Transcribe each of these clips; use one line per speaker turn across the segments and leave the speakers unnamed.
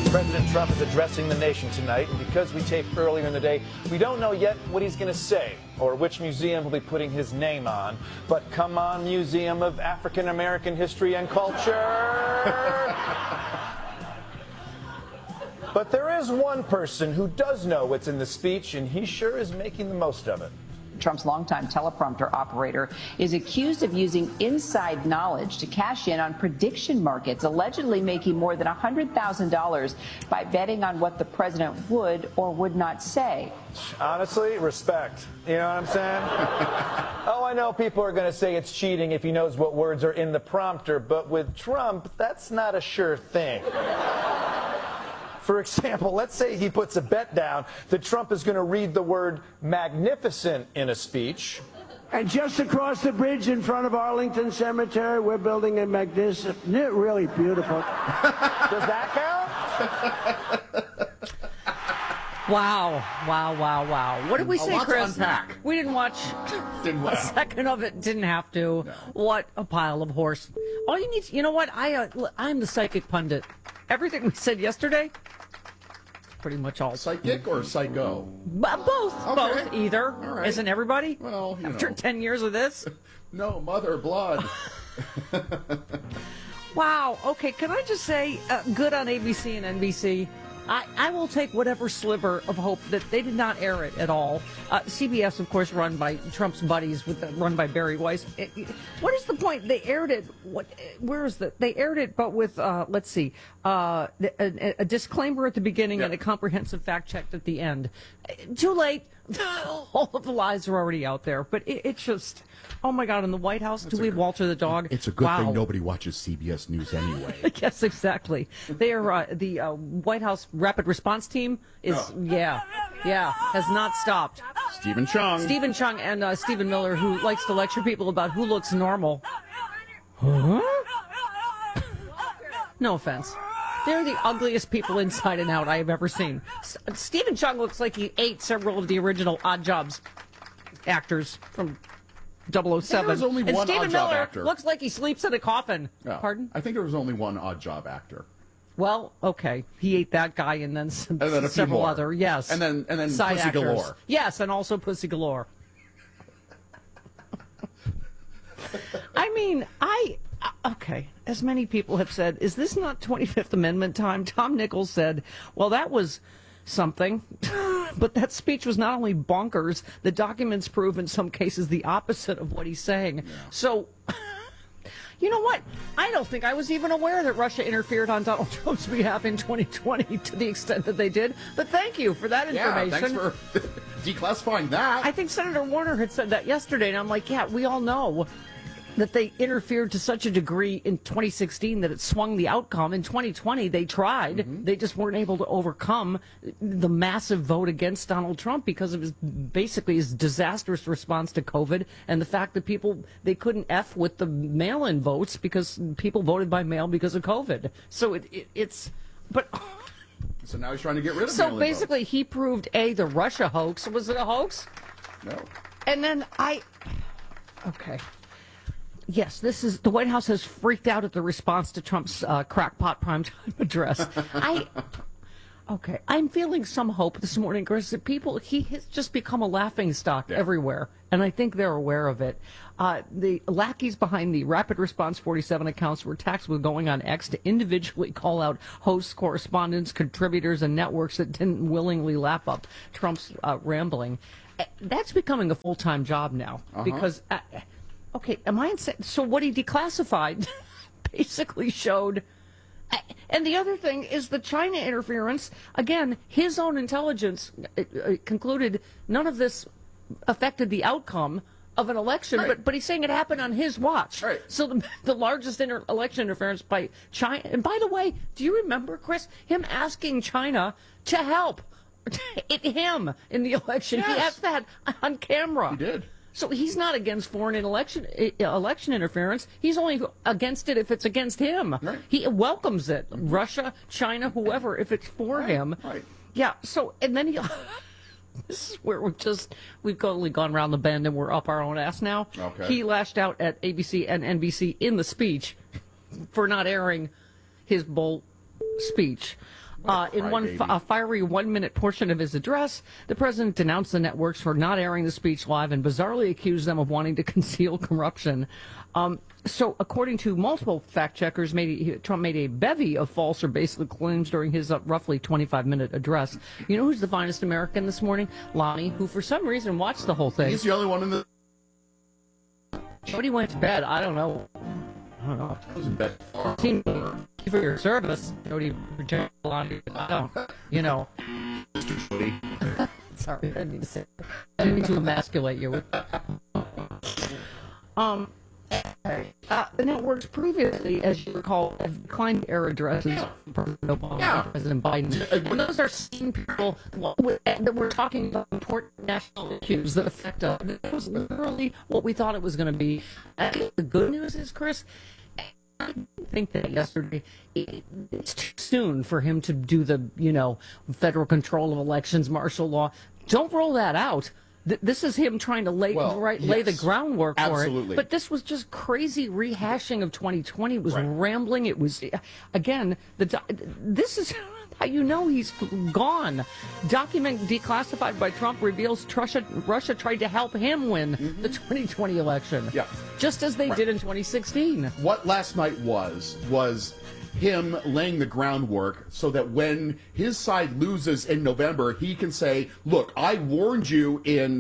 President Trump is addressing the nation tonight, and because we taped earlier in the day, we don't know yet what he's going to say or which museum will be putting his name on. But come on, Museum of African American History and Culture. But there is one person who does know what's in the speech, and he sure is making the most of it.
Trump's longtime teleprompter operator is accused of using inside knowledge to cash in on prediction markets, allegedly making more than $100,000 by betting on what the president would or would not say.
Honestly, respect. You know what I'm saying? Oh, I know people are going to say it's cheating if he knows what words are in the prompter, but with Trump, that's not a sure thing. For example, let's say he puts a bet down that Trump is going to read the word magnificent in a speech.
And just across the bridge in front of Arlington Cemetery, we're building a magnificent, really beautiful.
Does that count?
Wow. What did we say, Chris? We didn't watch a second of it. Didn't have to. No. What a pile of horse. All you need to, you know what? I'm the psychic pundit. Everything we said yesterday, pretty much all.
Psychic or psycho?
Both. Okay. Both. Either. All right. Isn't everybody?
Well,
after 10 years of this?
No, mother blood.
Wow. Okay, can I just say, good on ABC and NBC. I will take whatever sliver of hope that they did not air it at all. CBS, of course, run by Trump's buddies, run by Barry Weiss. What is the point? They aired it. Where is that? They aired it, but with let's see, a disclaimer at the beginning and a comprehensive fact check at the end. Too late. All of the lies are already out there. But it's just, oh my God! In the White House, do we have Walter the dog?
It's a good thing nobody watches CBS News anyway.
Yes, exactly. They are the White House Rapid Response Team is has not stopped.
Stephen Chung
and Stephen Miller, who likes to lecture people about who looks normal. Huh? No offense. They're the ugliest people inside and out I have ever seen. Stephen Chung looks like he ate several of the original Odd Jobs actors from 007.
There's only
and
one
Stephen
Odd Job
Miller
actor.
Looks like he sleeps in a coffin.
Yeah.
Pardon?
I think there was only one Odd Job actor.
Well, okay. He ate that guy and then several other, yes.
And then
side
Pussy
actors.
Galore.
Yes, and also Pussy Galore. I mean, okay, as many people have said, is this not 25th Amendment time? Tom Nichols said, well, that was something. But that speech was not only bonkers, the documents prove in some cases the opposite of what he's saying. Yeah. So, you know what? I don't think I was even aware that Russia interfered on Donald Trump's behalf in 2020 to the extent that they did. But thank you for that information.
Yeah, thanks for declassifying that.
I think Senator Warner had said that yesterday, and I'm like, yeah, we all know that they interfered to such a degree in 2016 that it swung the outcome. In 2020, they tried. Mm-hmm. They just weren't able to overcome the massive vote against Donald Trump because of his disastrous response to COVID and the fact that they couldn't F with the mail-in votes because people voted by mail because of COVID. So
So now he's trying to get rid of
So basically, he proved, A, the Russia hoax. Was it a hoax?
No.
And then okay. Yes, the White House has freaked out at the response to Trump's crackpot primetime address. I'm feeling some hope this morning, Chris, that he has just become a laughingstock everywhere, and I think they're aware of it. The lackeys behind the Rapid Response 47 accounts were tasked with going on X to individually call out hosts, correspondents, contributors, and networks that didn't willingly lap up Trump's rambling. That's becoming a full-time job now, because... okay, am I insane? So what he declassified basically showed... And the other thing is the China interference. Again, his own intelligence concluded none of this affected the outcome of an election, right. but he's saying it happened on his watch.
Right.
So the largest election interference by China... And by the way, do you remember, Chris, him asking China to help him in the election? Yes. He asked that on camera.
He did.
So he's not against foreign election interference. He's only against it if it's against him.
Right.
He welcomes it. Mm-hmm. Russia, China, whoever, if it's for him.
Right.
Yeah. So, and then this is where we've totally gone around the bend and we're up our own ass now.
Okay.
He lashed out at ABC and NBC in the speech for not airing his bull speech. In a fiery 1-minute portion of his address, the president denounced the networks for not airing the speech live and bizarrely accused them of wanting to conceal corruption. So, according to multiple fact-checkers, Trump made a bevy of false or baseless claims during his roughly 25-minute address. You know who's the finest American this morning? Lonnie, who for some reason watched the whole thing.
He's the only one in the...
Jody went to bed. I don't know.
I was in bed.
Thank you for your service, Jody. I don't, you know. Sorry, I didn't mean to say that. I didn't mean to emasculate you. The networks previously, as you recall, have declined to air addresses from President Obama and President Biden. And those are seen people that were talking about important national issues that affect us. That was literally what we thought it was going to be. I think the good news is, Chris, I think that yesterday it's too soon for him to do the, federal control of elections, martial law. Don't roll that out. This is him trying to lay the groundwork for it. But this was just crazy rehashing of 2020. It was rambling. It was, again, this is how you know he's gone. Document declassified by Trump reveals Russia tried to help him win the 2020 election. Yeah. Just as they did in 2016.
What last night was him laying the groundwork so that when his side loses in November, he can say, look, I warned you in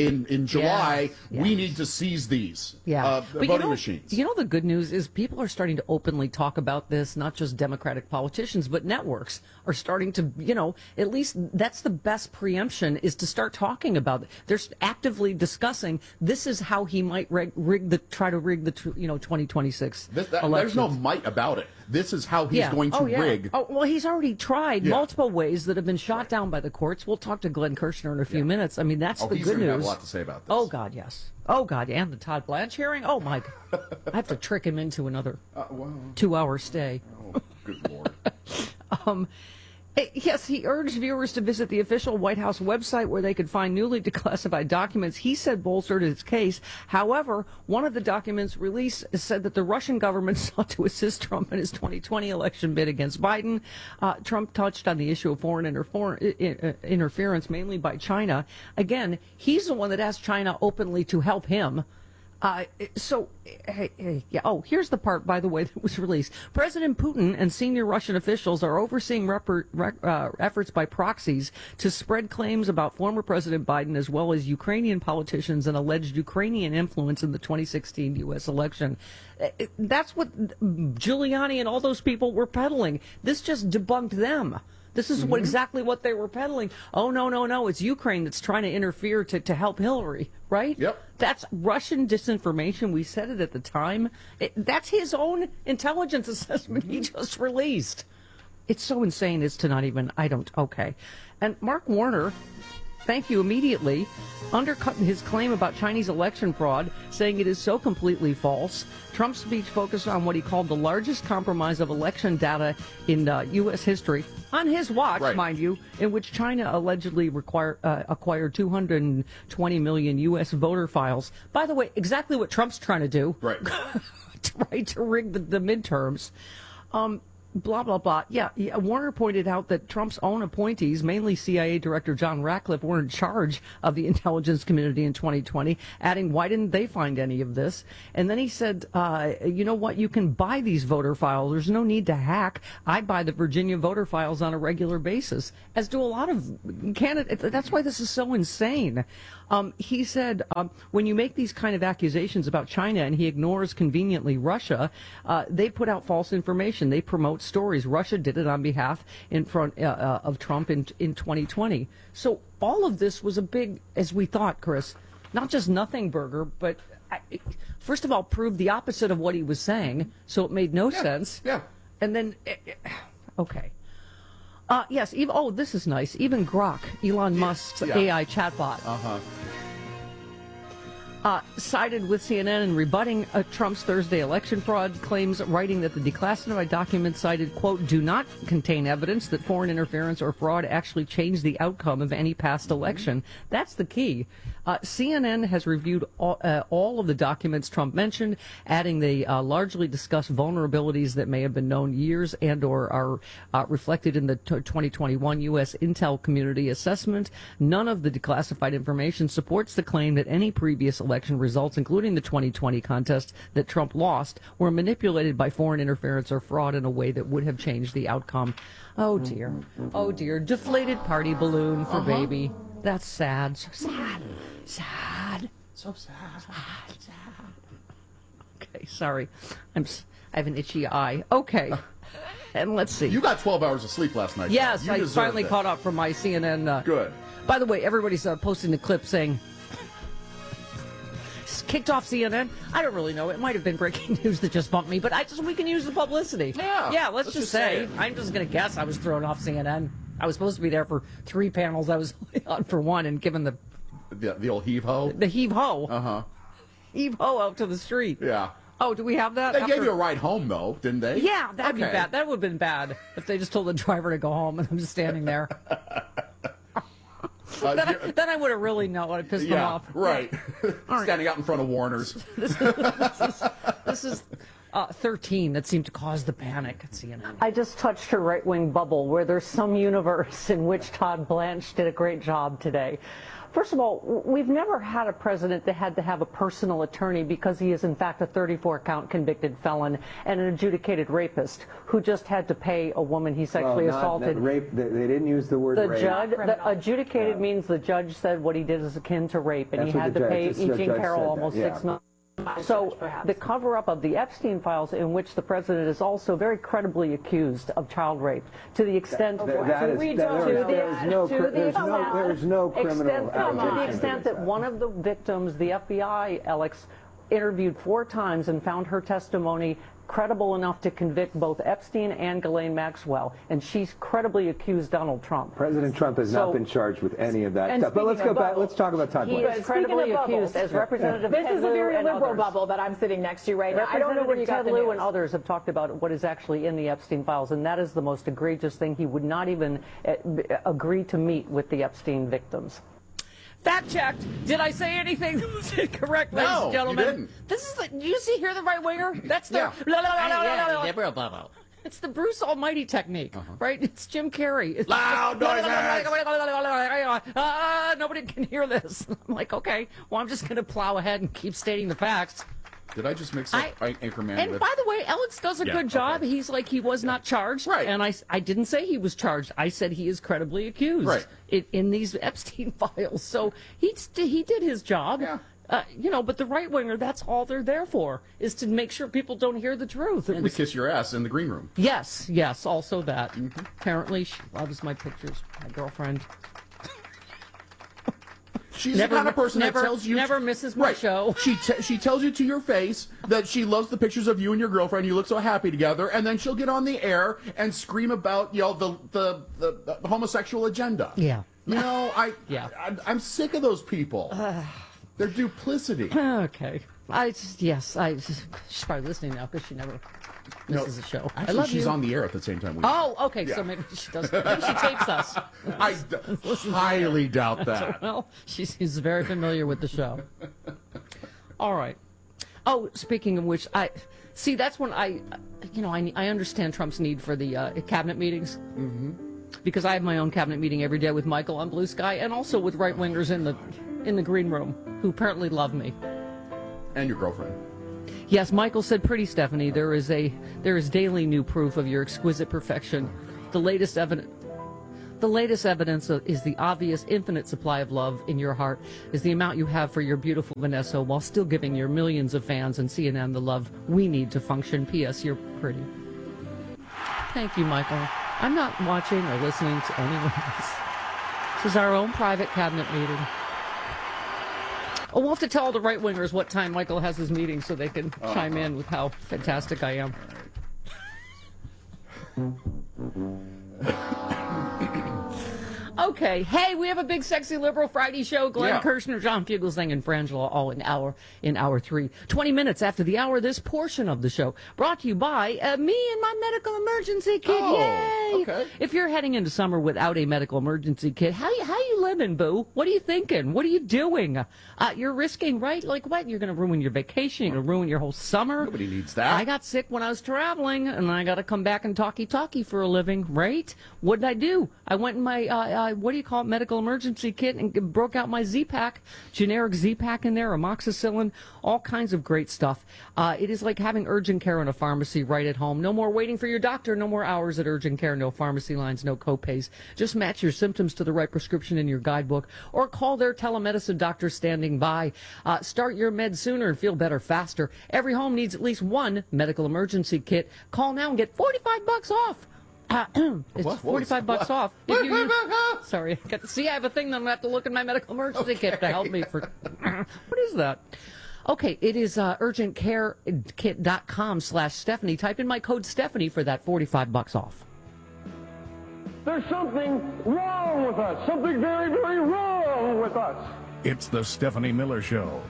July, we need to seize these voting machines.
You know, the good news is people are starting to openly talk about this, not just Democratic politicians, but networks are starting to, at least that's the best preemption, is to start talking about it. They're actively discussing this is how he might try to rig the 2026 election.
There's no might about it. This is how he's going to rig.
Oh, well, he's already tried multiple ways that have been shot down by the courts. We'll talk to Glenn Kirshner in a few minutes. I mean, that's the good news.
He's going to have a lot to say about this.
Oh, God, yes. Oh, God, and the Todd Blanche hearing? Oh, my God. I have to trick him into another 2-hour stay.
Oh, good Lord.
Yes, he urged viewers to visit the official White House website where they could find newly declassified documents he said bolstered his case. However, one of the documents released said that the Russian government sought to assist Trump in his 2020 election bid against Biden. Trump touched on the issue of foreign interference, mainly by China. Again, he's the one that asked China openly to help him. Here's the part, by the way, that was released. President Putin and senior Russian officials are overseeing efforts by proxies to spread claims about former President Biden as well as Ukrainian politicians and alleged Ukrainian influence in the 2016 U.S. election. That's what Giuliani and all those people were peddling. This just debunked them. This is exactly what they were peddling. Oh, no, it's Ukraine that's trying to interfere to help Hillary, right? Yep. That's Russian disinformation. We said it at the time. That's his own intelligence assessment he just released. It's so insane as to not even, okay. And Mark Warner, thank you immediately, undercutting his claim about Chinese election fraud, saying it is so completely false. Trump's speech focused on what he called the largest compromise of election data in U.S. history, on his watch, mind you, in which China allegedly acquired 220 million U.S. voter files. By the way, exactly what Trump's trying to do. Right. To rig the midterms. Blah, blah, blah. Yeah, Warner pointed out that Trump's own appointees, mainly CIA Director John Ratcliffe, were in charge of the intelligence community in 2020, adding, why didn't they find any of this? And then he said, you know what, you can buy these voter files. There's no need to hack. I buy the Virginia voter files on a regular basis, as do a lot of candidates. That's why this is so insane. He said, when you make these kind of accusations about China and he ignores conveniently Russia, they put out false information. They promote stories. Russia did it on behalf in front of Trump in 2020. So all of this was a big, as we thought, Chris, not just nothing burger, but first of all, proved the opposite of what he was saying. So it made no sense. Yeah. And then, okay. Yes, this is nice. Even Grok, Elon Musk's AI chatbot. sided with CNN in rebutting Trump's Thursday election fraud claims, writing that the declassified documents cited, quote, do not contain evidence that foreign interference or fraud actually changed the outcome of any past election. That's the key. CNN has reviewed all of the documents Trump mentioned, adding the largely discussed vulnerabilities that may have been known years and or are reflected in the 2021 U.S. Intel Community Assessment. None of the declassified information supports the claim that any previous election results, including the 2020 contest that Trump lost, were manipulated by foreign interference or fraud in a way that would have changed the outcome. Oh, dear. Oh, dear. Deflated party balloon for baby. That's sad. So sad. Sad.
So sad.
Sad. Okay, sorry. I have an itchy eye. Okay. And let's see.
You got 12 hours of sleep last night.
Yes,
You
I
deserved
finally
it.
caught up from my CNN.
Good.
By the way, everybody's posting the clip saying, kicked off CNN. I don't really know. It might have been breaking news that just bumped me, but we can use the publicity.
Yeah.
Let's just say
it.
I'm just going to guess I was thrown off CNN. I was supposed to be there for 3 panels. I was only on for 1, and given
The old heave-ho?
the heave-ho.
Uh-huh.
Heave-ho out to the street.
Yeah.
Oh, do we have that?
They gave you a ride home, though, didn't they?
Yeah, that'd be
Okay.
bad. That would have been bad if they just told the driver to go home and I'm just standing there. Then I would have really known. I pissed them
Yeah,
off.
right.
right.
Standing out in front of Warner's.
This is 13 that seemed to cause the panic at CNN.
I just touched a right-wing bubble where there's some universe in which Todd Blanche did a great job today. First of all, we've never had a president that had to have a personal attorney because he is, in fact, a 34-count convicted felon and an adjudicated rapist who just had to pay a woman he sexually assaulted.
Rape. They didn't use the word
The
rape.
judge, the adjudicated means the judge said what he did is akin to rape, and
That's
he
what
had
the
to
judge-
pay
the
E.
judge
Jean
said
Carroll
that,
almost
yeah.
6 months. So the cover-up of the Epstein files, in which the president is also very credibly accused of child rape, to the extent
There is no criminal
to the extent that one of the victims, the FBI, Alex, interviewed 4 times and found her testimony credible enough to convict both Epstein and Ghislaine Maxwell, and she's credibly accused Donald Trump.
President Trump has not been charged with any of that stuff. But let's go back. Let's talk about Todd
He
Blanche.
is credibly accused as Representative
This
Ted
is a
Lieu
very
and
liberal
others.
bubble that I'm sitting next to right now. I don't know where you got the
Ted Lieu
news.
and others have talked about what is actually in the Epstein files, and that is the most egregious thing. He would not even agree to meet with the Epstein victims.
Fact checked. Did I say anything that was incorrect, ladies and gentlemen?
You didn't.
This is the. You see here the right winger? That's the. It's the Bruce Almighty technique, right? It's Jim Carrey. It's
Loud
nobody can hear this. I'm like, okay, well, I'm just going to plow ahead and keep stating the facts.
Did I just mix up Anchorman
And
with...
by the way, Alex does a good job.
okay.
He's like, he was not charged.
Right.
And I didn't say he was charged. I said he is credibly accused
Right.
in these Epstein files. So he did his job.
Yeah.
But the right winger, that's all they're there for, is to make sure people don't hear the truth.
And to kiss your ass in the green room.
Yes, also that. Apparently, she loves my pictures, my girlfriend.
She's the kind of person that tells you...
Never misses my show.
She tells you to your face that she loves the pictures of you and your girlfriend. You look so happy together, and then she'll get on the air and scream about the homosexual agenda.
Yeah.
I'm sick of those people. Their duplicity.
Okay. She's probably listening now because she never misses a show.
Actually,
I love
she's
you.
on the air at the same time we
Oh, okay. So maybe she does. Maybe she tapes us.
I highly doubt that.
Well, she's very familiar with the show. All right. Oh, speaking of which, that's when I understand Trump's need for the cabinet meetings. Mm-hmm. Because I have my own cabinet meeting every day with Michael on Blue Sky, and also with right wingers in the green room who apparently love me.
And your girlfriend.
Yes, Michael said, "Pretty Stephanie, there is daily new proof of your exquisite perfection. The latest evidence is the obvious infinite supply of love in your heart, is the amount you have for your beautiful Vanessa, while still giving your millions of fans and CNN the love we need to function. P.S. You're pretty." Thank you, Michael. I'm not watching or listening to anyone else. This is our own private cabinet meeting. Oh, we'll have to tell all the right-wingers what time Michael has his meeting so they can chime in with how fantastic I am. Okay. Hey, we have a big, sexy, liberal Friday show. Glenn Kirshner, John Fugelsang, and Frangela all in hour 3. 20 minutes after the hour, this portion of the show brought to you by me and my medical emergency kit. Yay!
Okay.
If you're heading into summer without a medical emergency kit, how you living, boo? What are you thinking? What are you doing? You're risking, right? Like what? You're going to ruin your vacation. You're going to ruin your whole summer.
Nobody needs that.
I got sick when I was traveling, and I got to come back and talkie for a living, right? What did I do? I went in my what do you call it, medical emergency kit, and broke out my Z-Pack, generic Z-Pack in there, amoxicillin, all kinds of great stuff. It is like having urgent care in a pharmacy right at home. No more waiting for your doctor, no more hours at urgent care, no pharmacy lines, no copays. Just match your symptoms to the right prescription in your guidebook, or call their telemedicine doctor standing by. Start your meds sooner and feel better faster. Every home needs at least one medical emergency kit. Call now and get $45 off. It's $45 off. If you sorry, I have a thing that I'm going to have to look at my medical emergency kit to help me for. What is that? Okay, it is urgentcarekit.com/Stephanie. Type in my code Stephanie for that $45 off.
There's something wrong with us. Something very, very wrong with us.
It's the Stephanie Miller Show.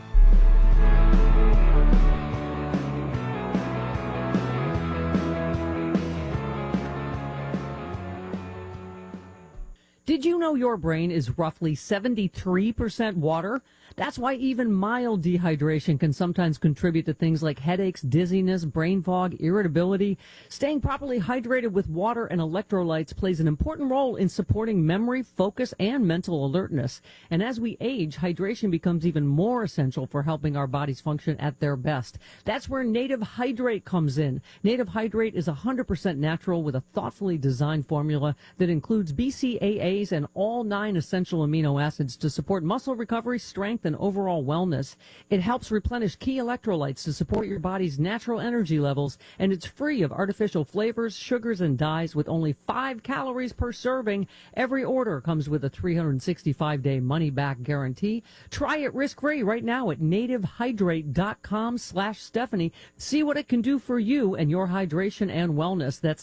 Did you know your brain is roughly 73% water? That's why even mild dehydration can sometimes contribute to things like headaches, dizziness, brain fog, irritability. Staying properly hydrated with water and electrolytes plays an important role in supporting memory, focus, and mental alertness. And as we age, hydration becomes even more essential for helping our bodies function at their best. That's where Native Hydrate comes in. Native Hydrate is 100% natural with a thoughtfully designed formula that includes BCAAs and all 9 essential amino acids to support muscle recovery, strength, and overall wellness. It helps replenish key electrolytes to support your body's natural energy levels, and it's free of artificial flavors, sugars, and dyes with only 5 calories per serving. Every order comes with a 365-day money-back guarantee. Try it risk-free right now at nativehydrate.com/Stephanie. See what it can do for you and your hydration and wellness. That's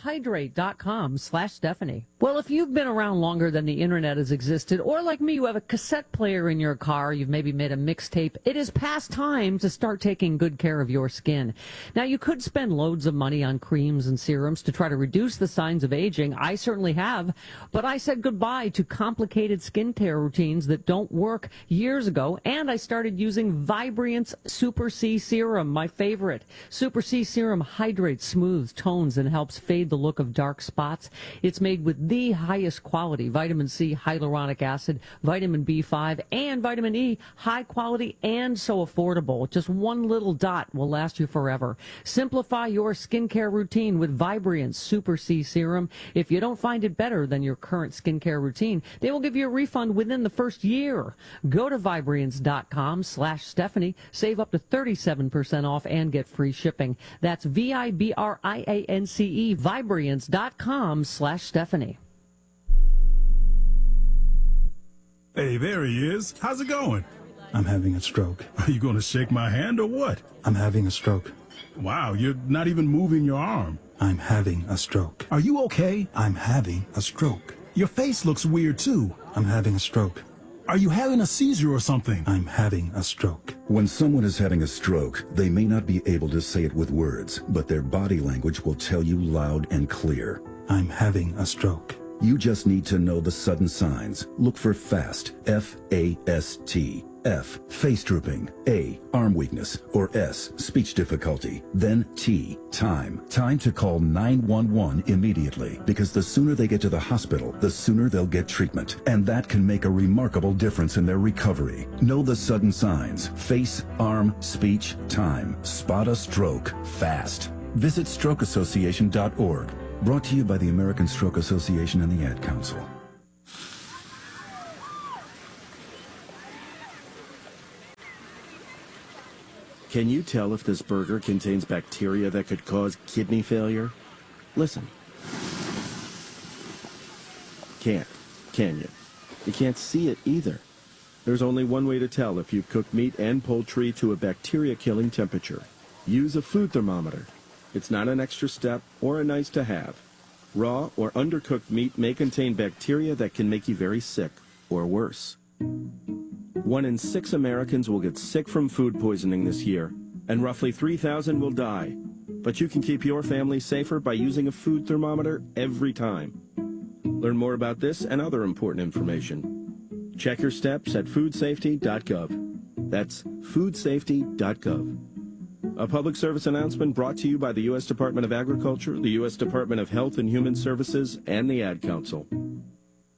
nativehydrate.com/Stephanie. Well, if you've been around longer than the internet has existed, or like me, you have a cassette player in your car, you've maybe made a mixtape, it is past time to start taking good care of your skin. Now, you could spend loads of money on creams and serums to try to reduce the signs of aging. I certainly have, but I said goodbye to complicated skincare routines that don't work years ago, and I started using Vibriance Super C Serum, my favorite. Super C Serum hydrates, smooths, tones, and helps fade the look of dark spots. It's made with the highest quality vitamin C, hyaluronic acid, vitamin B5, and vitamin E, high quality and so affordable. Just one little dot will last you forever. Simplify your skincare routine with Vibriance Super C Serum. If you don't find it better than your current skincare routine, they will give you a refund within the first year. Go to Vibriance.com/Stephanie. Save up to 37% off and get free shipping. That's VIBRIANCE, Vibriance.com/Stephanie.
Hey, there he is. How's it going?
I'm having a stroke.
Are you going to shake my hand or what?
I'm having a stroke.
Wow, you're not even moving your arm.
I'm having a stroke.
Are you okay?
I'm having a stroke.
Your face looks weird, too.
I'm having a stroke.
Are you having a seizure or something?
I'm having a stroke.
When someone is having a stroke, they may not be able to say it with words, but their body language will tell you loud and clear.
I'm having a stroke.
You just need to know the sudden signs. Look for FAST, F-A-S-T. F, face drooping. A, arm weakness. Or S, speech difficulty. Then T, time. Time to call 911 immediately, because the sooner they get to the hospital, the sooner they'll get treatment. And that can make a remarkable difference in their recovery. Know the sudden signs. Face, arm, speech, time. Spot a stroke fast. Visit strokeassociation.org. Brought to you by the American Stroke Association and the Ad Council.
Can you tell if this burger contains bacteria that could cause kidney failure? Listen. Can't, can you? You can't see it either. There's only one way to tell if you've cooked meat and poultry to a bacteria-killing temperature. Use a food thermometer. It's not an extra step or a nice to have. Raw or undercooked meat may contain bacteria that can make you very sick, or worse. 1 in 6 Americans will get sick from food poisoning this year, and roughly 3,000 will die. But you can keep your family safer by using a food thermometer every time. Learn more about this and other important information. Check your steps at foodsafety.gov. That's foodsafety.gov. A public service announcement brought to you by the U.S. Department of Agriculture, the U.S. Department of Health and Human Services, and the Ad Council.